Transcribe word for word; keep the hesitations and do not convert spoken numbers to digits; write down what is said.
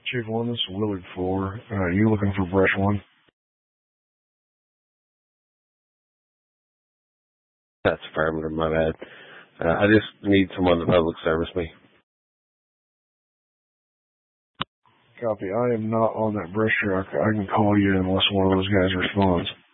Chief one, this is Willard four. Uh, are you looking for brush one? That's affirmative, my bad. Uh, I just need someone to public service me. Copy. I am not on that brush truck. I can call you unless one of those guys responds.